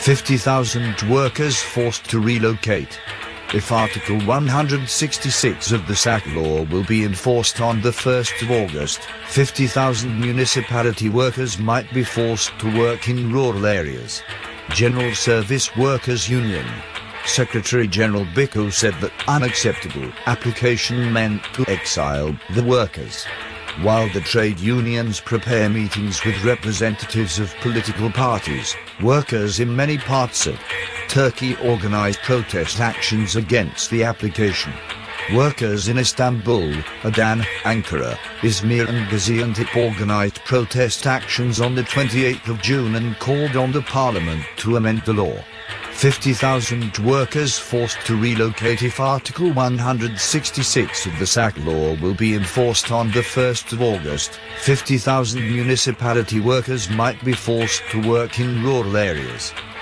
50,000 workers forced to relocate. If Article 166 of the sack law will be enforced on the 1st of August, 50,000 municipality workers might be forced to work in rural areas. General Service Workers Union Secretary-General Bickel said that unacceptable application meant to exile the workers. While the trade unions prepare meetings with representatives of political parties, workers in many parts of Turkey organized protest actions against the application. Workers in Istanbul, Adana, Ankara, Izmir and Gaziantep organized protest actions on the 28th of June and called on the parliament to amend the law. 50,000 workers forced to relocate. If Article 166 of the sack law will be enforced on the 1st of August, 50,000 municipality workers might be forced to work in rural areas.